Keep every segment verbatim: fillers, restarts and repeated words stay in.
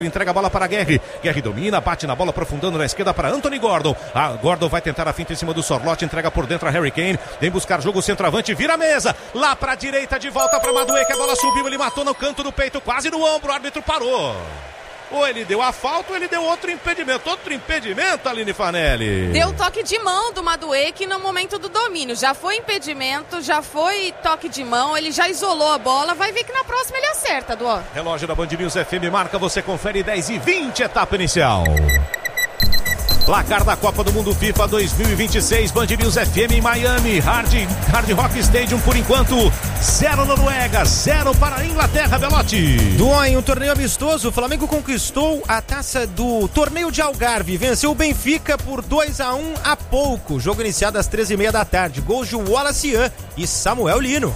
Entrega a bola para Guerri. Guerri domina, bate na bola, aprofundando na esquerda para Anthony Gordon. Ah, Gordon vai tentar a finta em cima do Sorloth. Entrega por dentro a Harry Kane. Vem buscar jogo centroavante, vira a mesa. Lá para a direita, de volta para Madueke. A bola subiu, ele matou no canto do peito, quase no ombro. O árbitro parou. Ou ele deu a falta ou ele deu outro impedimento. Outro impedimento, Aline Fanelli. Deu toque de mão do Madueke no momento do domínio. Já foi impedimento, já foi toque de mão. Ele já isolou a bola. Vai ver que na próxima ele acerta, Duó. Relógio da Band News F M marca, você confere dez e vinte, etapa inicial. Placar da Copa do Mundo FIFA dois mil e vinte e seis, Band News F M em Miami, Hard, Hard Rock Stadium por enquanto, zero Noruega, zero para a Inglaterra, Belotti. Duó, em um torneio amistoso, o Flamengo conquistou a taça do torneio de Algarve, venceu o Benfica por dois a um há pouco, jogo iniciado às treze e meia da tarde, gols de Wallace Ian e Samuel Lino.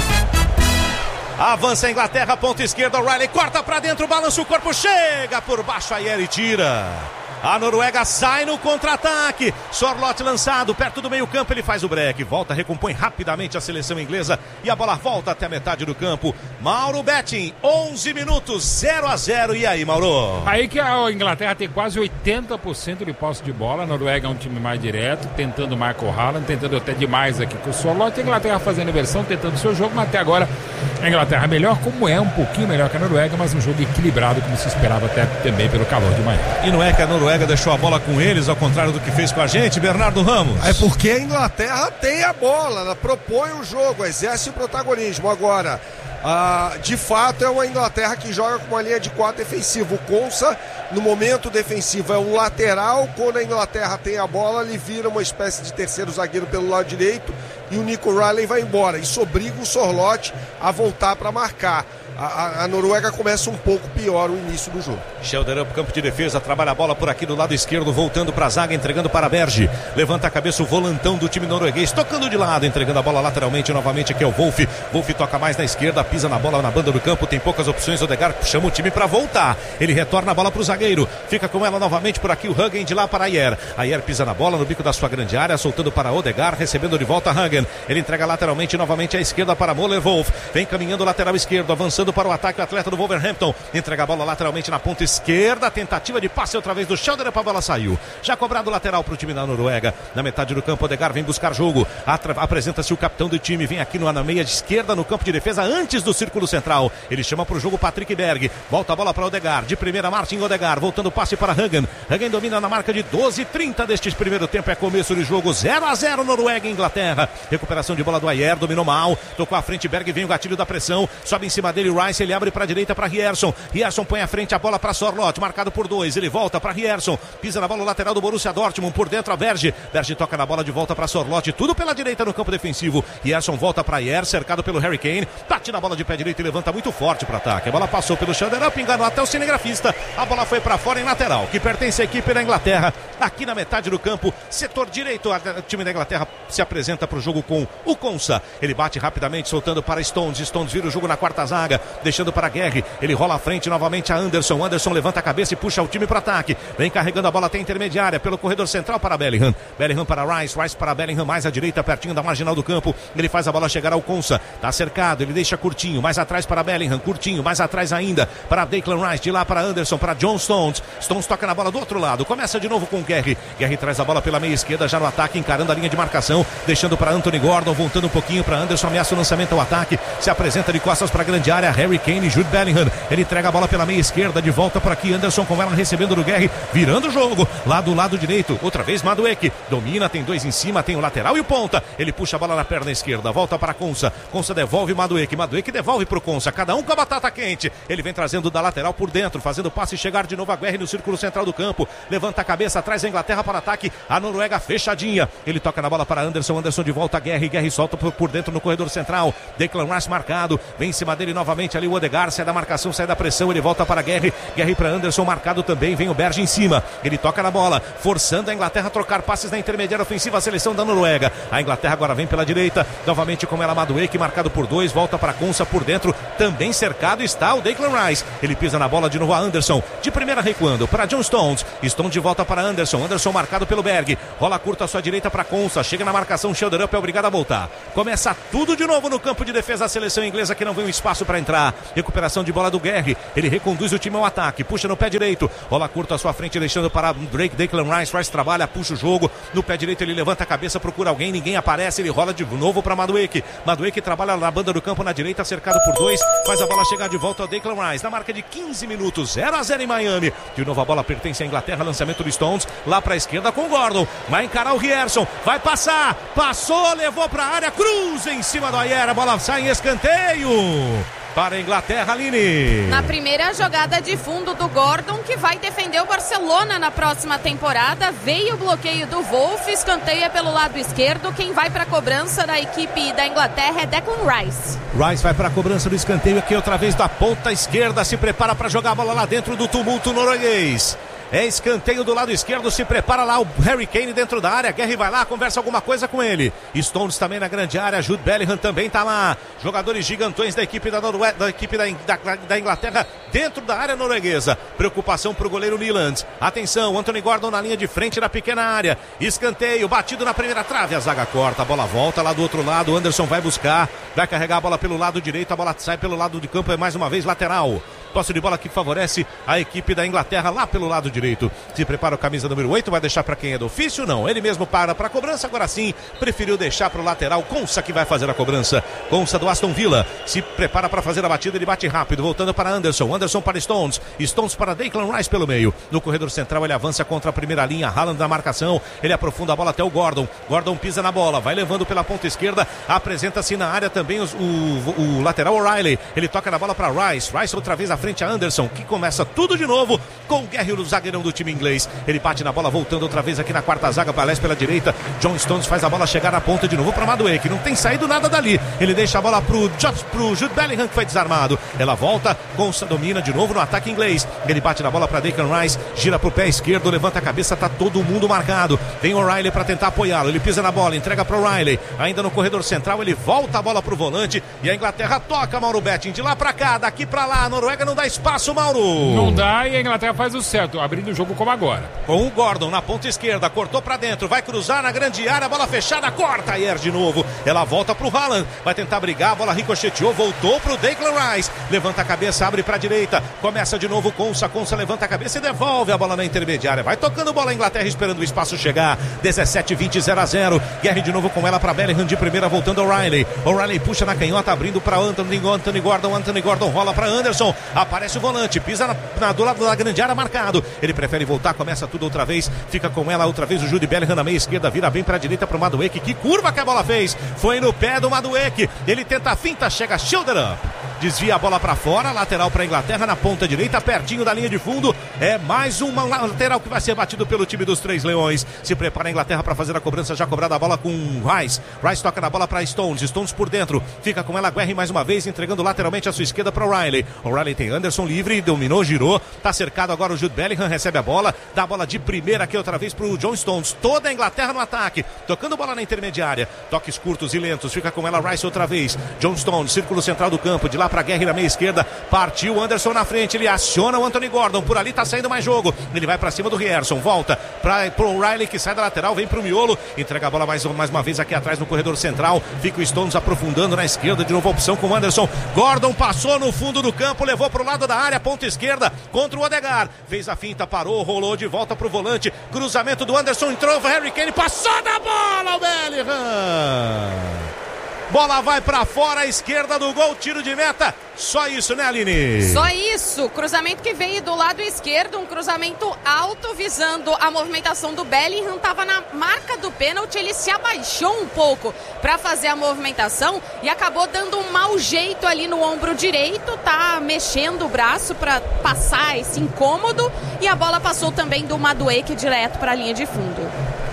Avança a Inglaterra, ponta esquerda, O'Reilly corta pra dentro, balança o corpo, chega por baixo, Ayer e tira. A Noruega sai no contra-ataque. Sorloth lançado perto do meio-campo. Ele faz o break. Volta, recompõe rapidamente a seleção inglesa. E a bola volta até a metade do campo. Mauro Betting, onze minutos, zero a zero. E aí, Mauro? Aí que a Inglaterra tem quase oitenta por cento de posse de bola. A Noruega é um time mais direto, tentando Michael Haaland, tentando até demais aqui com o Sorloth. A Inglaterra fazendo inversão, tentando o seu jogo. Mas até agora a Inglaterra melhor, como é um pouquinho melhor que a Noruega, mas um jogo equilibrado, como se esperava até também pelo calor de Miami. E não é que a Noruega deixou a bola com eles, ao contrário do que fez com a gente, Bernardo Ramos. É porque a Inglaterra tem a bola, ela propõe o jogo, exerce o protagonismo. Agora, ah, de fato, é uma Inglaterra que joga com uma linha de quatro defensivo. O Konsa, no momento defensivo, é um lateral. Quando a Inglaterra tem a bola, ele vira uma espécie de terceiro zagueiro pelo lado direito e o Nico Riley vai embora. Isso obriga o Sorloth a voltar para marcar. A, a, a Noruega começa um pouco pior o início do jogo. Shelder up, campo de defesa, trabalha a bola por aqui do lado esquerdo, voltando para a zaga, entregando para Berge. Levanta a cabeça o volantão do time norueguês, tocando de lado, entregando a bola lateralmente, novamente aqui é o Wolf. Wolf toca mais na esquerda, pisa na bola na banda do campo, tem poucas opções, Odegaard chama o time para voltar. Ele retorna a bola para o zagueiro, fica com ela novamente por aqui o Hagen, de lá para Ayer. Ayer pisa na bola no bico da sua grande área, soltando para Odegaard, recebendo de volta Hagen. Ele entrega lateralmente, novamente à esquerda para Moller Wolf. Vem caminhando lateral esquerdo, avançando para o ataque, o atleta do Wolverhampton. Entrega a bola lateralmente na ponta esquerda, tentativa de passe outra vez do Shelder, a bola saiu. Já cobrado lateral para o time da Noruega. Na metade do campo, Odegaard vem buscar jogo. Atra- Apresenta-se o capitão do time, vem aqui no, na meia de esquerda, no campo de defesa, antes do círculo central. Ele chama para o jogo Patrick Berg. Volta a bola para Odegaard. De primeira, Martin Odegaard. Voltando o passe para Hagen. Hagen domina na marca de doze e trinta deste primeiro tempo. É começo de jogo, zero a zero Noruega e Inglaterra. Recuperação de bola do Ayer, dominou mal. Tocou à frente Berg, vem o gatilho da pressão. Sobe em cima dele Rice, ele abre para a direita para Rierson. Rierson põe à frente a bola para Sorloth, marcado por dois. Ele volta para Rierson. Pisa na bola lateral do Borussia Dortmund. Por dentro a Berge. Berge toca na bola de volta para Sorloth. Tudo pela direita no campo defensivo. Rierson volta para Ayer, cercado pelo Harry Kane. Bate na bola de pé direito e levanta muito forte para ataque. A bola passou pelo Shelder up, enganou até o cinegrafista. A bola foi para fora em lateral, que pertence à equipe da Inglaterra. Aqui na metade do campo, setor direito, o time da Inglaterra se apresenta para o jogo com o Konsa. Ele bate rapidamente, soltando para Stones. Stones vira o jogo na quarta zaga, deixando para Guerri. Ele rola à frente novamente a Anderson. Anderson levanta a cabeça e puxa o time para ataque. Vem carregando a bola até a intermediária, pelo corredor central para Bellingham. Bellingham para Rice, Rice para Bellingham, mais à direita, pertinho da marginal do campo. Ele faz a bola chegar ao Konsa. Tá cercado, ele deixa curtinho, mais atrás para Bellingham, curtinho, mais atrás ainda para Declan Rice, de lá para Anderson, para John Stones. Stones toca na bola do outro lado, começa de novo com Guerri. Guerri traz a bola pela meia esquerda, já no ataque, encarando a linha de marcação, deixando para Anthony Gordon, voltando um pouquinho para Anderson, ameaça o lançamento ao ataque, se apresenta de costas para a grande área, Harry Kane e Jude Bellingham. Ele entrega a bola pela meia esquerda, de volta por aqui, Anderson com ela recebendo do Guerri, virando o jogo, lá do lado direito, outra vez Madueke, domina, tem dois em cima, tem o lateral e o ponta, ele puxa a bola na perna esquerda, volta para Konsa, Konsa devolve Madueke, Madueke devolve para o Konsa, cada um com a batata quente, ele vem trazendo da lateral por dentro, fazendo passe e chegar de novo a Guerri no círculo central do campo, levanta a cabeça, traz a Inglaterra para ataque, a Noruega fechadinha, ele toca na bola para Anderson, Anderson de volta a Guerri, Guerri solta por, por dentro no corredor central, Declan Rice marcado, vem em cima dele novamente ali o Odegaard, sai da marcação, sai da pressão, ele volta para Guerri, Guerri para Anderson, marcado também, vem o Berge em cima, ele toca na bola, forçando a Inglaterra a trocar passes na intermediária ofensiva, a seleção da Noruega, a Inglaterra agora vem pela direita, novamente com ela Madueke, marcado por dois, volta para Konsa por dentro, também cercado está o Declan Rice, ele pisa na bola de novo a Anderson, de primeira recuando para John Stones, Stones de volta para Anderson, Anderson marcado pelo Berg, rola curta à sua direita para Konsa, chega na marcação, Shelder up é obrigado a voltar, começa tudo de novo no campo de defesa, a seleção inglesa que não vê um espaço para entrar. entrar. Recuperação de bola do Guerri. Ele reconduz o time ao ataque. Puxa no pé direito. Bola curta à sua frente, deixando para Drake Declan Rice. Rice trabalha, puxa o jogo. No pé direito ele levanta a cabeça, procura alguém. Ninguém aparece. Ele rola de novo para Madueke. Madueke trabalha na banda do campo na direita, cercado por dois. Faz a bola chegar de volta ao Declan Rice. Na marca de quinze minutos. zero a zero em Miami. De novo a bola pertence à Inglaterra. Lançamento do Stones. Lá para a esquerda com o Gordon. Vai encarar o Rierson. Vai passar. Passou, levou para a área. Cruz em cima do Ayer. A bola sai em escanteio para a Inglaterra, Aline. Na primeira jogada de fundo do Gordon, que vai defender o Barcelona na próxima temporada, veio o bloqueio do Wolf, escanteia pelo lado esquerdo. Quem vai para a cobrança da equipe da Inglaterra é Declan Rice. Rice vai para a cobrança do escanteio aqui outra vez da ponta esquerda, se prepara para jogar a bola lá dentro do tumulto norueguês. É escanteio do lado esquerdo, se prepara lá o Harry Kane dentro da área. Guerri vai lá, conversa alguma coisa com ele. Stones também na grande área, Jude Bellingham também tá lá. Jogadores gigantões da equipe da, Norue... da, equipe da, da, da Inglaterra dentro da área norueguesa. Preocupação pro goleiro Nyland. Atenção, Anthony Gordon na linha de frente da pequena área. Escanteio, batido na primeira trave, a zaga corta, a bola volta lá do outro lado. Anderson vai buscar, vai carregar a bola pelo lado direito, a bola sai pelo lado de campo, é mais uma vez lateral. Posse de bola que favorece a equipe da Inglaterra lá pelo lado direito. Se prepara o camisa número oito, vai deixar para quem é do ofício? Não, ele mesmo para para a cobrança, agora sim, preferiu deixar para o lateral. Consa que vai fazer a cobrança. Consa do Aston Villa, se prepara para fazer a batida, ele bate rápido, voltando para Anderson, Anderson para Stones, Stones para Declan Rice pelo meio. No corredor central ele avança contra a primeira linha, Haaland na marcação, ele aprofunda a bola até o Gordon. Gordon pisa na bola, vai levando pela ponta esquerda, apresenta-se na área também os, o, o lateral O'Reilly. Ele toca na bola para Rice, Rice outra vez à frente a Anderson, que começa tudo de novo com o Guerri, o zagueirão do time inglês. Ele bate na bola, voltando outra vez aqui na quarta zaga, Palés pela direita. John Stones faz a bola chegar na ponta de novo para Madueke, não tem saído nada dali. Ele deixa a bola pro, pro Jude Bellingham, que foi desarmado. Ela volta, Consa domina de novo no ataque inglês. Ele bate na bola para Declan Rice, gira pro pé esquerdo, levanta a cabeça, tá todo mundo marcado. Vem O'Reilly para tentar apoiá-lo. Ele pisa na bola, entrega para O'Reilly. Ainda no corredor central, ele volta a bola pro volante e a Inglaterra toca, Mauro Betting, de lá para cá, daqui para lá. A Noruega não dá espaço, Mauro. Não dá, e a Inglaterra faz o certo, abrindo o jogo como agora. Com o Gordon na ponta esquerda, cortou pra dentro, vai cruzar na grande área, bola fechada, corta Ayer de novo. Ela volta pro Haaland, vai tentar brigar, a bola ricocheteou, voltou pro Declan Rice. Levanta a cabeça, abre pra direita, começa de novo Consa, Consa levanta a cabeça e devolve a bola na intermediária. Vai tocando bola a Inglaterra, esperando o espaço chegar. dezessete vinte, zero a zero. Guerri de novo com ela pra Bellingham de primeira, voltando O'Reilly. O'Reilly puxa na canhota, abrindo pra Anthony, Anthony Gordon, Anthony Gordon rola pra Anderson. Aparece o volante, pisa na, na, do lado da grande área, marcado. Ele prefere voltar, começa tudo outra vez, fica com ela outra vez o Jude Bellingham na meia esquerda, vira bem para a direita para o Madueke. Que curva que a bola fez, foi no pé do Madueke. Ele tenta a finta, chega shoulder up, desvia a bola para fora, lateral para a Inglaterra na ponta direita, pertinho da linha de fundo. É mais uma lateral que vai ser batido pelo time dos Três Leões. Se prepara a Inglaterra para fazer a cobrança, já cobrada a bola com Rice. Rice toca na bola para Stones, Stones por dentro, fica com ela Guerri mais uma vez, entregando lateralmente à sua esquerda para O'Reilly. O'Reilly tem Anderson livre, dominou, girou, tá cercado agora o Jude Bellingham, recebe a bola, dá a bola de primeira aqui outra vez pro John Stones. Toda a Inglaterra no ataque, tocando bola na intermediária, toques curtos e lentos, fica com ela Rice outra vez. John Stones, círculo central do campo, de lá pra Guerri na meia esquerda, partiu Anderson na frente, ele aciona o Anthony Gordon, por ali tá saindo mais jogo, ele vai pra cima do Rierson, volta pra, pro O'Reilly que sai da lateral, vem pro miolo, entrega a bola mais, mais uma vez aqui atrás no corredor central, fica o Stones aprofundando na esquerda, de novo a opção com o Anderson. Gordon passou no fundo do campo, levou pro lado da área, ponta esquerda, contra o Odegaard, fez a finta, parou, rolou de volta pro volante, cruzamento do Anderson, entrou o Harry Kane, passou da bola o Bellingham. Bola vai pra fora, à esquerda do gol, tiro de meta. Só isso, né, Aline? Só isso. Cruzamento que veio do lado esquerdo, um cruzamento alto visando a movimentação do Bellingham. Tava na marca do pênalti, ele se abaixou um pouco para fazer a movimentação e acabou dando um mau jeito ali no ombro direito. Tá mexendo o braço para passar esse incômodo e a bola passou também do Madueke direto para a linha de fundo.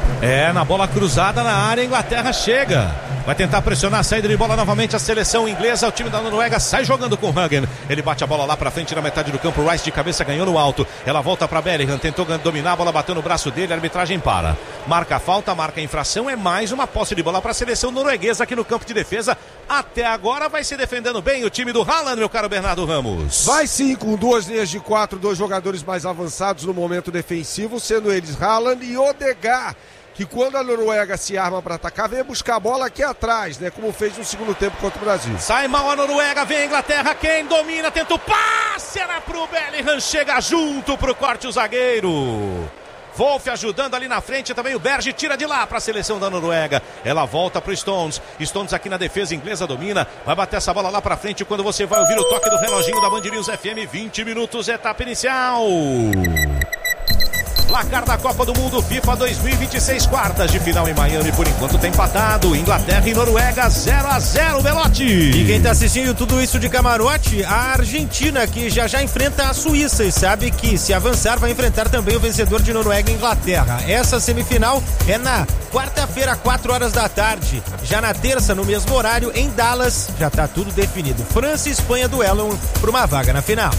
É, na bola cruzada na área, a Inglaterra chega. Vai tentar pressionar a saída de bola novamente a seleção inglesa. O time da Noruega sai jogando com o Hagen. Ele bate a bola lá pra frente na metade do campo. Rice de cabeça ganhou no alto. Ela volta pra Bellingham. Tentou dominar, a bola bateu no braço dele. A arbitragem para. Marca a falta, marca a infração. É mais uma posse de bola pra seleção norueguesa aqui no campo de defesa. Até agora vai se defendendo bem o time do Haaland, meu caro Bernardo Ramos. Vai sim, com duas linhas de quatro, dois jogadores mais avançados no momento defensivo, sendo eles Haaland e Odegaard, que quando a Noruega se arma para atacar, vem buscar a bola aqui atrás, né? Como fez no segundo tempo contra o Brasil. Sai mal a Noruega, vem a Inglaterra, quem domina, tenta o passe, era pro Bellingham, chega junto pro corte o zagueiro. Wolf ajudando ali na frente, também o Berge tira de lá para a seleção da Noruega. Ela volta pro Stones. Stones aqui na defesa inglesa domina. Vai bater essa bola lá para frente quando você vai ouvir o toque do reloginho da Band News F M. vinte minutos, etapa inicial. Placar da Copa do Mundo FIFA dois mil e vinte e seis, quartas de final em Miami. Por enquanto tem empatado. Inglaterra e Noruega zero a zero, Belotti. E quem tá assistindo tudo isso de camarote, a Argentina, que já já enfrenta a Suíça e sabe que se avançar vai enfrentar também o vencedor de Noruega e Inglaterra. Essa semifinal é na quarta-feira, quatro horas da tarde. Já na terça, no mesmo horário, em Dallas, já tá tudo definido. França e Espanha duelam por uma vaga na final.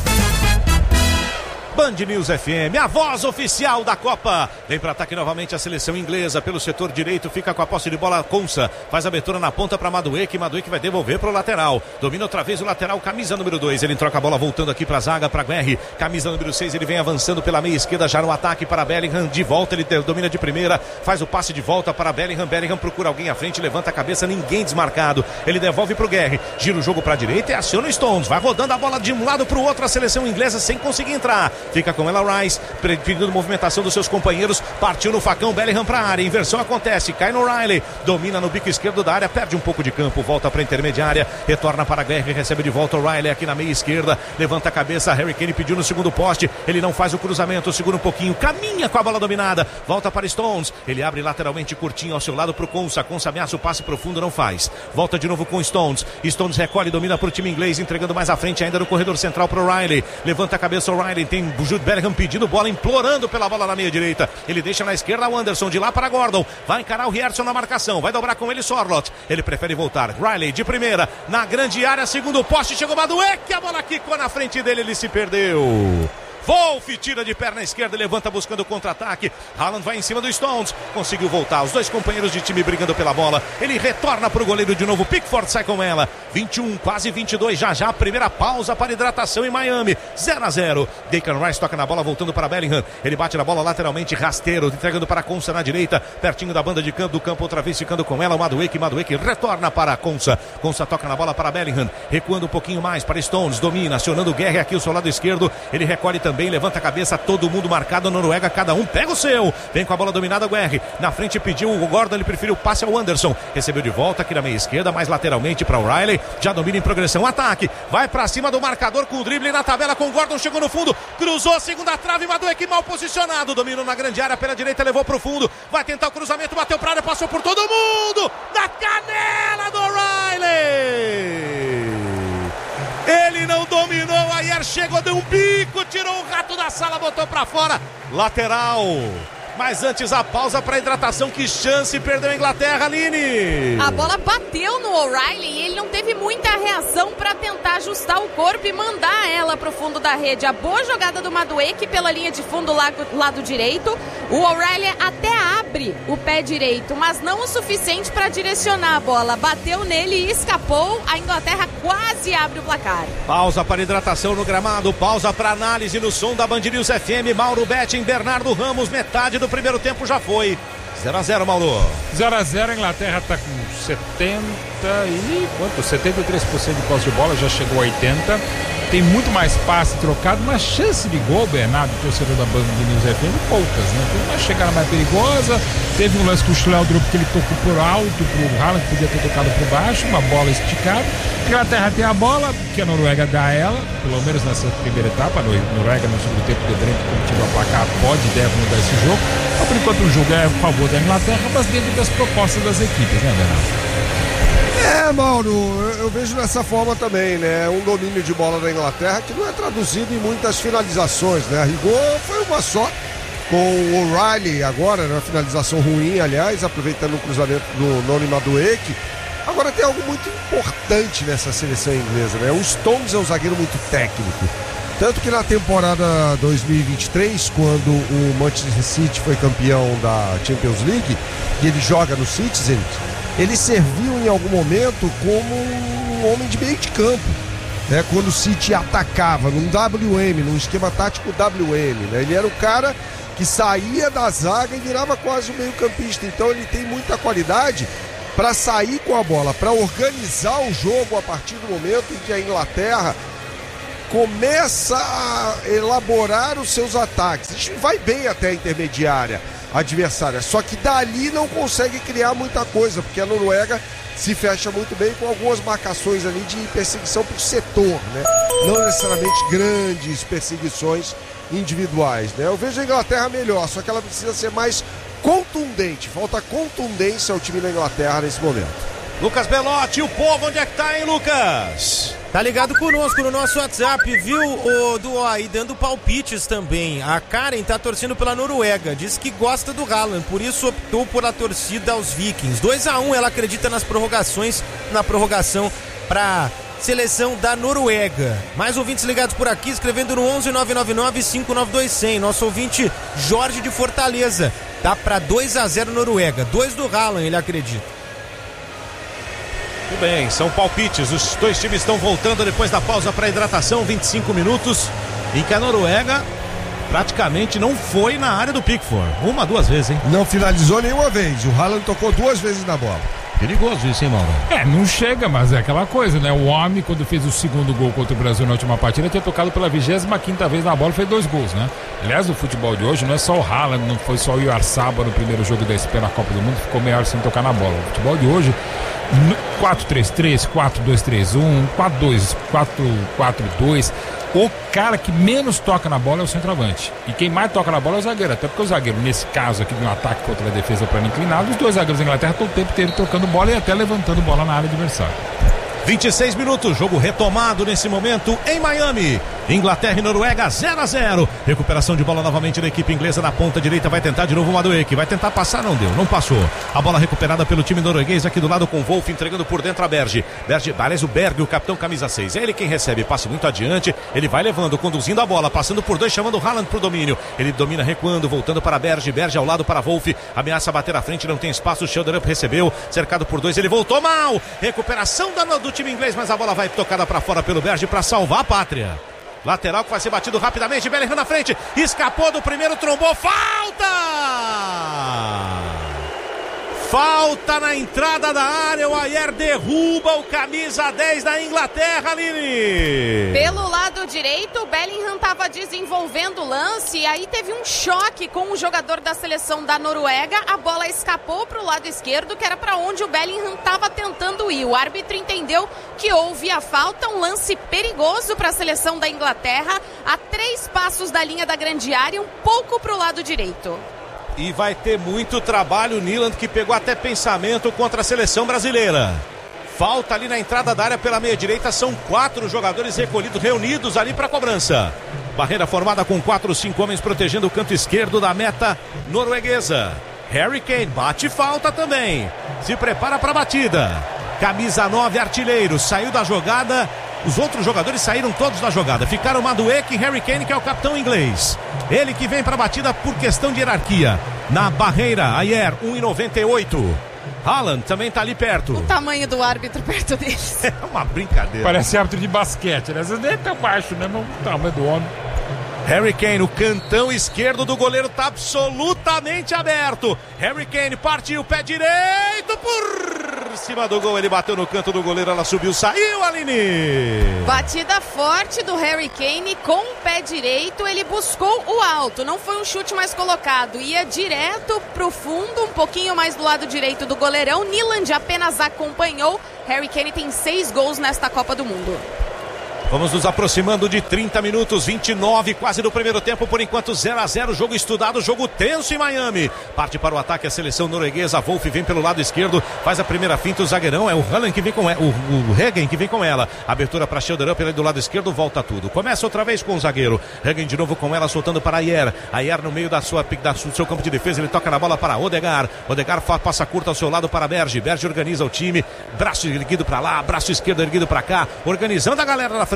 Band News F M, a voz oficial da Copa. Vem para ataque novamente a seleção inglesa pelo setor direito, fica com a posse de bola Konsa, faz a abertura na ponta para Madueke, Madueke vai devolver para o lateral, domina outra vez o lateral, camisa número dois, ele troca a bola voltando aqui para a zaga, para Guerri, camisa número seis, ele vem avançando pela meia esquerda, já no ataque para Bellingham, de volta, ele domina de primeira, faz o passe de volta para Bellingham, Bellingham procura alguém à frente, levanta a cabeça, ninguém desmarcado, ele devolve para o Guerri, gira o jogo para a direita e aciona o Stones, vai rodando a bola de um lado para o outro, a seleção inglesa sem conseguir entrar. Fica com ela Rice, pedindo movimentação dos seus companheiros, partiu no facão, Bellingham para a área, inversão acontece, cai no Riley, domina no bico esquerdo da área, perde um pouco de campo, volta para a intermediária, retorna para a Guerra, recebe de volta o Riley aqui na meia esquerda, levanta a cabeça, Harry Kane pediu no segundo poste, ele não faz o cruzamento, segura um pouquinho, caminha com a bola dominada, volta para Stones, ele abre lateralmente curtinho ao seu lado para o Konsa, Konsa ameaça o passe profundo, não faz, volta de novo com Stones, Stones recolhe, domina para o time inglês, entregando mais à frente ainda no corredor central para o Riley, levanta a cabeça o Riley, tem Jude Bellingham pedindo bola, implorando pela bola na meia direita, ele deixa na esquerda o Anderson, de lá para Gordon, vai encarar o Rierson na marcação, vai dobrar com ele Sorloth, ele prefere voltar, Riley de primeira, na grande área, segundo poste, chegou Madueke, a bola quicou na frente dele, ele se perdeu. Wolf tira de perna esquerda e levanta buscando o contra-ataque. Haaland vai em cima do Stones. Conseguiu voltar. Os dois companheiros de time brigando pela bola. Ele retorna para o goleiro de novo. Pickford sai com ela. vinte e um, quase vinte e dois. Já já a primeira pausa para hidratação em Miami. zero a zero. Declan Rice toca na bola voltando para Bellingham. Ele bate na bola lateralmente rasteiro. Entregando para Konsa na direita. Pertinho da banda de campo do campo. Outra vez ficando com ela. O Madueke. Madueke retorna para Konsa. Konsa toca na bola para Bellingham. Recuando um pouquinho mais para Stones. Domina. Acionando o Guerra aqui o seu lado esquerdo. Ele recolhe também. Levanta a cabeça, todo mundo marcado, a Noruega, cada um pega o seu, vem com a bola dominada o Guerri, na frente pediu o Gordon, ele preferiu o passe ao Anderson, recebeu de volta aqui na meia esquerda, mais lateralmente para o Riley, já domina em progressão, ataque, vai para cima do marcador com o drible na tabela com o Gordon, chegou no fundo, cruzou a segunda trave, Madueke mal posicionado, dominou na grande área pela direita, levou para o fundo, vai tentar o cruzamento, bateu para a área, passou por todo mundo, na canela do Riley. Ele não dominou, Ayer chegou, deu um bico, tirou o rato da sala, botou pra fora, lateral. Mas antes a pausa para hidratação, que chance perdeu a Inglaterra, Aline. A bola bateu no O'Reilly e ele não teve muita reação para tentar ajustar o corpo e mandar ela pro fundo da rede. A boa jogada do Madueke pela linha de fundo lado, lado direito. O O'Reilly até abre o pé direito, mas não o suficiente para direcionar a bola. Bateu nele e escapou. A Inglaterra quase abre o placar. Pausa para hidratação no gramado, pausa para análise no som da Band News F M. Mauro Betting, Bernardo Ramos, metade do primeiro tempo já foi. zero a zero, Mauro. zero a zero, a Inglaterra está com setenta e quanto? setenta e três por cento de posse de bola, já chegou a oitenta. Tem muito mais passe trocado, mas chance de gol, Bernardo, torcedor da Band News F M, poucas, né? Tem uma chegada mais perigosa, teve um lance com o Schleudrup que ele tocou por alto pro Haaland, que podia ter tocado por baixo, uma bola esticada. A Inglaterra tem a bola, que a Noruega dá ela, pelo menos nessa primeira etapa. A Noruega no segundo tempo de Brent, como tive a placar, pode e deve mudar esse jogo. Então, por enquanto o jogo é a favor da Inglaterra, mas dentro das propostas das equipes, né, Bernardo? É, Mauro, eu, eu vejo dessa forma também, né? Um domínio de bola da Inglaterra que não é traduzido em muitas finalizações, né? A rigor foi uma só, com o O'Reilly agora, na né? finalização ruim, aliás, aproveitando o cruzamento do Noni Madueke. Agora tem algo muito importante nessa seleção inglesa, né? O Stones é um zagueiro muito técnico. Tanto que na temporada dois mil e vinte e três, quando o Manchester City foi campeão da Champions League, e ele joga no Citizen, ele serviu em algum momento como um homem de meio de campo, né? Quando o City atacava num W M, num esquema tático W M, né? Ele era o cara que saía da zaga e virava quase um meio-campista. Então ele tem muita qualidade para sair com a bola, para organizar o jogo a partir do momento em que a Inglaterra começa a elaborar os seus ataques. Isso vai bem até a intermediária adversária, só que dali não consegue criar muita coisa, porque a Noruega se fecha muito bem com algumas marcações ali de perseguição por setor, né? Não necessariamente grandes perseguições individuais, né? Eu vejo a Inglaterra melhor, só que ela precisa ser mais contundente. Falta contundência ao time da Inglaterra nesse momento. Lucas Belotti, o povo, onde é que tá, hein, Lucas? Tá ligado conosco no nosso WhatsApp, viu, o do aí dando palpites também. A Karen tá torcendo pela Noruega, diz que gosta do Haaland, por isso optou pela torcida aos Vikings. dois a um, ela acredita nas prorrogações, na prorrogação pra seleção da Noruega. Mais ouvintes ligados por aqui, escrevendo no onze nove nove nove cinco nove dois zero zero. Nosso ouvinte Jorge de Fortaleza, tá pra dois a zero Noruega, dois do Haaland, ele acredita. Muito bem, são palpites. Os dois times estão voltando depois da pausa para hidratação, vinte e cinco minutos, em que a Noruega praticamente não foi na área do Pickford. Uma, duas vezes, hein? Não finalizou nenhuma vez. O Haaland tocou duas vezes na bola. Perigoso isso, hein, Mauro? É, não chega, mas é aquela coisa, né? O homem, quando fez o segundo gol contra o Brasil na última partida, tinha tocado pela vigésima quinta vez na bola e fez dois gols, né? Aliás, o futebol de hoje não é só o Haaland, não foi só o Iarzábal no primeiro jogo da Espanha na Copa do Mundo, ficou melhor sem tocar na bola. O futebol de hoje, quatro três três, quatro dois três um, quatro dois quatro quatro dois. O cara que menos toca na bola é o centroavante. E quem mais toca na bola é o zagueiro. Até porque o zagueiro, nesse caso aqui de um ataque contra a defesa plano inclinado, os dois zagueiros da Inglaterra estão o tempo inteiro tocando bola e até levantando bola na área adversária. vinte e seis minutos, jogo retomado nesse momento em Miami. Inglaterra e Noruega zero a zero. Recuperação de bola novamente da equipe inglesa na ponta direita. Vai tentar de novo o Madueke. Vai tentar passar, não deu, não passou. A bola recuperada pelo time norueguês aqui do lado com o Wolf entregando por dentro a Berge. Berge, aliás, o Berg, o capitão camisa seis. É ele quem recebe, passe muito adiante. Ele vai levando, conduzindo a bola, passando por dois, chamando o Haaland pro domínio. Ele domina recuando, voltando para Berge. Berge ao lado para Wolf. Ameaça bater à frente, não tem espaço. O Schöderup recebeu, cercado por dois. Ele voltou mal. Recuperação da, do time inglês, mas a bola vai tocada para fora pelo Berge para salvar a pátria. Lateral que vai ser batido rapidamente. Bellingham na frente. Escapou do primeiro, trombou. Falta! Falta na entrada da área. O Ayer derruba o camisa dez da Inglaterra, Lili. Pelo lado direito, o Bellingham estava desenvolvendo o lance e aí teve um choque com o jogador da seleção da Noruega. A bola escapou para o lado esquerdo, que era para onde o Bellingham estava tentando ir. O árbitro entendeu que houve a falta, um lance perigoso para a seleção da Inglaterra, a três passos da linha da grande área, um pouco para o lado direito. E vai ter muito trabalho o Nyland, que pegou até pensamento contra a seleção brasileira. Falta ali na entrada da área pela meia direita. São quatro jogadores recolhidos, reunidos ali para a cobrança. Barreira formada com quatro, cinco homens protegendo o canto esquerdo da meta norueguesa. Harry Kane bate falta também. Se prepara para a batida. Camisa nove, artilheiro, saiu da jogada. Os outros jogadores saíram todos da jogada. Ficaram Madueke e Harry Kane, que é o capitão inglês. Ele que vem para a batida por questão de hierarquia. Na barreira, Ayer, um e noventa e oito. Haaland também está ali perto. O tamanho do árbitro perto deles. É uma brincadeira. Parece árbitro de basquete, né? Às vezes nem é tão baixo, né? Mas o tamanho do homem. Harry Kane, o cantão esquerdo do goleiro está absolutamente aberto. Harry Kane partiu, pé direito por cima do gol. Ele bateu no canto do goleiro, ela subiu, saiu, Aline. Batida forte do Harry Kane com o pé direito. Ele buscou o alto, não foi um chute mais colocado. Ia direto pro fundo, um pouquinho mais do lado direito do goleirão. Nyland apenas acompanhou. Harry Kane tem seis gols nesta Copa do Mundo. Vamos nos aproximando de trinta minutos, vinte e nove quase do primeiro tempo, por enquanto zero a zero, jogo estudado, jogo tenso em Miami. Parte para o ataque a seleção norueguesa, Wolf vem pelo lado esquerdo, faz a primeira finta, o zagueirão é o Haaland que vem com ela, o, o Hegen que vem com ela. Abertura para Schöderup, ele do lado esquerdo, volta tudo. Começa outra vez com o zagueiro, Hegen de novo com ela, soltando para Ayer. Ayer no meio da sua, da, do seu campo de defesa, ele toca na bola para Odegaard. Odegaard passa curta ao seu lado para Berge. Berge organiza o time, braço erguido para lá, braço esquerdo erguido para cá, organizando a galera na frente.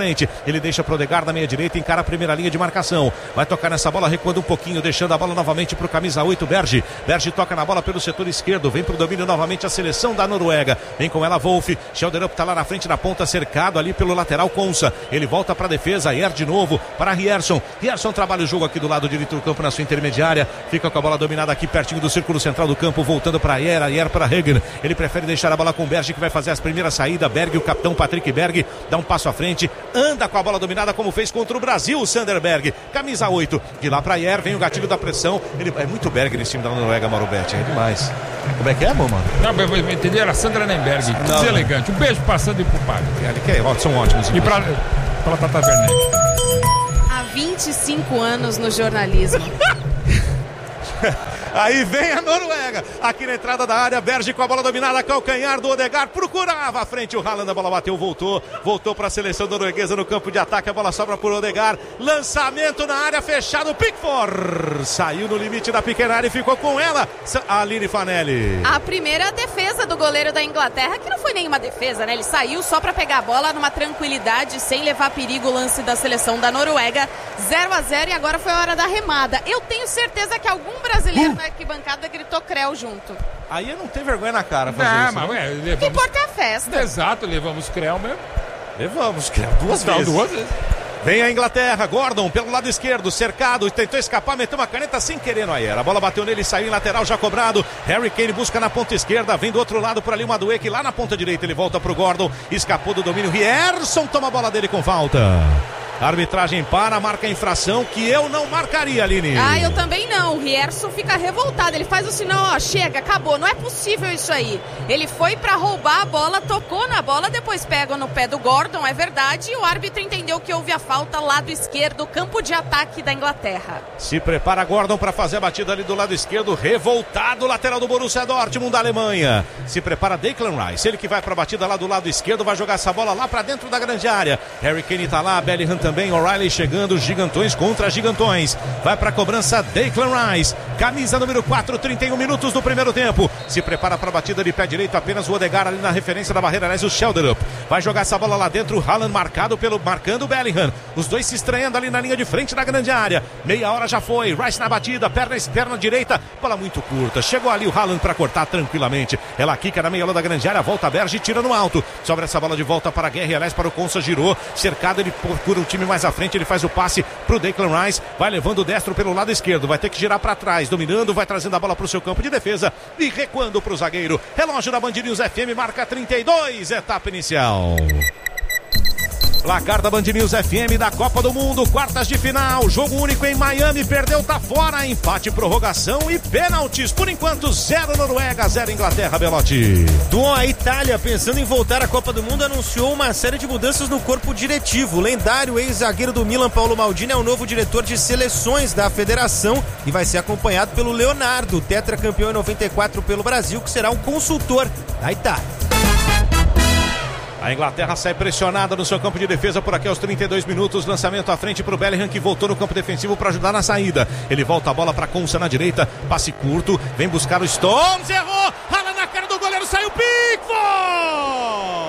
frente. Ele deixa pro Odegaard na meia direita, encara a primeira linha de marcação. Vai tocar nessa bola, recuando um pouquinho, deixando a bola novamente pro camisa oito, Berge. Berge toca na bola pelo setor esquerdo, vem pro domínio novamente a seleção da Noruega. Vem com ela Wolf. Schelderup tá lá na frente na ponta, cercado ali pelo lateral Konsa. Ele volta pra defesa, Ayer de novo para Rierson. Rierson trabalha o jogo aqui do lado direito do campo na sua intermediária. Fica com a bola dominada aqui pertinho do círculo central do campo, voltando para Ayer, Ayer para Hagen. Ele prefere deixar a bola com Berge, que vai fazer as primeiras saídas. Berg, o capitão Patrick Berg, dá um passo à frente, anda com a bola dominada como fez contra o Brasil, o Sanderberg, camisa oito, de lá para Ayer, vem o gatilho da pressão. Ele é muito Berg nesse time da Noruega, Mauro Betti, é demais. Como é que é, mano? Não, eu entendi, era Sandra Nemberg, que deselegante. Um beijo passando e pro padre. Ele que é, são ótimos. E pra, pra Tata Werneck. Há vinte e cinco anos no jornalismo. Aí vem a Noruega, aqui na entrada da área, Berge com a bola dominada, calcanhar do Odegaard, procurava à frente o Haaland, a bola bateu, voltou, voltou para a seleção norueguesa no campo de ataque, a bola sobra por Odegaard, lançamento na área, fechado, Pickford, saiu no limite da pequena área e ficou com ela, Aline Fanelli. A primeira defesa do goleiro da Inglaterra, que não foi nenhuma defesa, né? Ele saiu só para pegar a bola numa tranquilidade, sem levar perigo o lance da seleção da Noruega, zero a zero, e agora foi a hora da remada. Eu tenho certeza que algum brasileiro uh. na arquibancada gritou Creu junto. Aí eu não tenho vergonha na cara fazer não, isso. Mas, ué, levamos... O que importa é a festa. Exato, levamos Creu mesmo. Levamos Creu duas não, vezes. Duas vezes. Vem a Inglaterra, Gordon pelo lado esquerdo, cercado, tentou escapar, meteu uma caneta sem querer no Ayer. A bola bateu nele, saiu em lateral, já cobrado. Harry Kane busca na ponta esquerda, vem do outro lado por ali o Madueke, lá na ponta direita ele volta pro Gordon, escapou do domínio. Rierson toma a bola dele com falta. A arbitragem para, marca a infração que eu não marcaria, Aline. Ah, eu também não. O Rierson fica revoltado. Ele faz o sinal, ó, chega, acabou. Não é possível isso aí. Ele foi pra roubar a bola, tocou na bola, depois pega no pé do Gordon, é verdade. E o árbitro entendeu que houve a falta lado esquerdo, campo de ataque da Inglaterra. Se prepara Gordon para fazer a batida ali do lado esquerdo, revoltado, lateral do Borussia Dortmund da Alemanha. Se prepara Declan Rice, ele que vai pra batida lá do lado esquerdo, vai jogar essa bola lá pra dentro da grande área. Harry Kane tá lá, Bellingham também. Também O'Reilly chegando, gigantões contra gigantões. Vai para a cobrança Declan Rice, camisa número quatro, trinta e um minutos do primeiro tempo. Se prepara para a batida de pé direito, apenas o Odegaard ali na referência da barreira, aliás o Schelderup. Vai jogar essa bola lá dentro, o Haaland marcado pelo, marcando o Bellingham. Os dois se estranhando ali na linha de frente da grande área. Meia hora já foi, Rice na batida, perna perna direita, bola muito curta. Chegou ali o Haaland para cortar tranquilamente. Ela quica na meia hora da grande área, volta a Berge e tira no alto. Sobra essa bola de volta para a Guerra, aliás para o Konsa, girou, cercado, ele procura o time mais à frente, ele faz o passe pro Declan Rice, vai levando o destro pelo lado esquerdo, vai ter que girar para trás, dominando, vai trazendo a bola pro seu campo de defesa e recuando pro zagueiro. Relógio da Band News F M marca trinta e dois, etapa inicial. Placar da Band News F M da Copa do Mundo, quartas de final, jogo único em Miami, perdeu, tá fora, empate, prorrogação e pênaltis. Por enquanto, zero Noruega, zero Inglaterra, Belotti. Bom, a Itália, pensando em voltar à Copa do Mundo, anunciou uma série de mudanças no corpo diretivo. O lendário ex-zagueiro do Milan, Paulo Maldini, é o novo diretor de seleções da federação e vai ser acompanhado pelo Leonardo, tetracampeão em noventa e quatro pelo Brasil, que será um consultor da Itália. A Inglaterra sai pressionada no seu campo de defesa por aqui aos trinta e dois minutos. Lançamento à frente para o Bellingham, que voltou no campo defensivo para ajudar na saída. Ele volta a bola para Konsa na direita. Passe curto. Vem buscar o Stones. Errou. Rala na cara do goleiro. Saiu Pickford.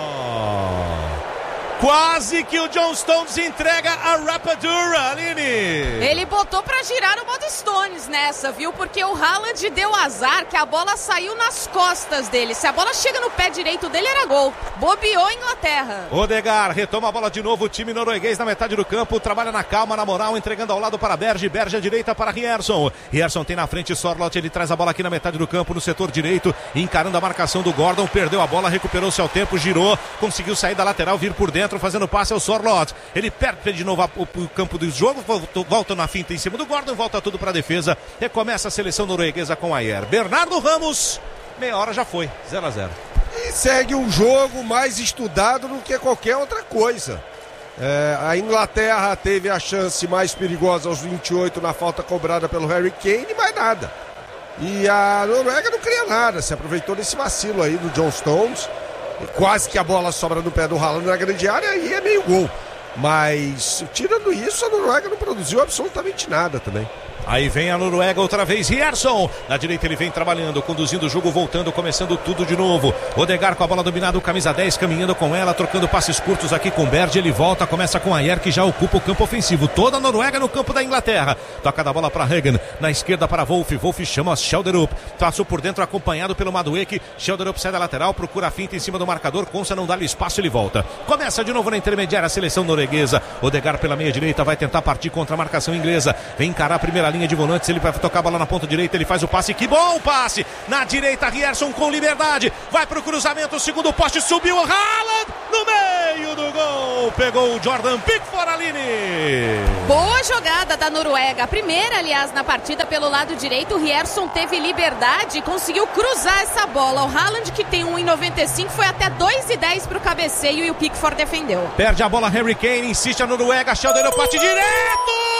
Quase que o John Stones entrega a rapadura, Aline. Ele botou pra girar o modo Stones nessa, viu? Porque o Haaland deu azar que a bola saiu nas costas dele. Se a bola chega no pé direito dele, era gol. Bobeou a Inglaterra. Odegaard retoma a bola de novo. O time norueguês na metade do campo. Trabalha na calma, na moral, entregando ao lado para Berge. Berge à direita para Rierson. Rierson tem na frente Sorloth. Ele traz a bola aqui na metade do campo, no setor direito, encarando a marcação do Gordon. Perdeu a bola, recuperou-se ao tempo, girou, conseguiu sair da lateral, vir por dentro, fazendo passe ao Sorloth. Ele perde de novo o campo do jogo, volta, volta na finta em cima do Gordon, volta tudo para a defesa. Recomeça a seleção norueguesa com Ayer. Bernardo Ramos, meia hora já foi, zero a zero. E segue um jogo mais estudado do que qualquer outra coisa. É, a Inglaterra teve a chance mais perigosa aos vinte e oito na falta cobrada pelo Harry Kane, mais nada. E a Noruega não cria nada, se aproveitou desse vacilo aí do John Stones. Quase que a bola sobra no pé do Haaland na grande área e é meio gol. Mas, tirando isso, a Noruega não produziu absolutamente nada também. Aí vem a Noruega outra vez, Rierson. Na direita ele vem trabalhando, conduzindo o jogo, voltando, começando tudo de novo. Odegaard com a bola dominada, o camisa dez caminhando com ela, trocando passes curtos aqui com o Berge. Ele volta, começa com a Ayer, que já ocupa o campo ofensivo. Toda a Noruega no campo da Inglaterra. Toca da bola para Hagen, na esquerda para Wolf. Wolf chama Schelderup. Passou por dentro, acompanhado pelo Madueke. Schelderup sai da lateral, procura a finta em cima do marcador. Consa não dá-lhe espaço, ele volta. Começa de novo na intermediária a seleção norueguesa. Odegaard pela meia direita vai tentar partir contra a marcação inglesa. Vem encarar a primeira linha de volantes, ele vai tocar a bola na ponta direita, ele faz o passe, que bom passe, na direita Rierson com liberdade, vai pro cruzamento, o segundo poste, subiu o Haaland, no meio do gol, pegou o Jordan Pickford, Aline. Boa jogada da Noruega, a primeira aliás na partida pelo lado direito, o Rierson teve liberdade e conseguiu cruzar essa bola, o Haaland que tem um e noventa e cinco foi até dois e dez pro cabeceio e o Pickford defendeu. Perde a bola Harry Kane, insiste a Noruega, Schelderup bate direto!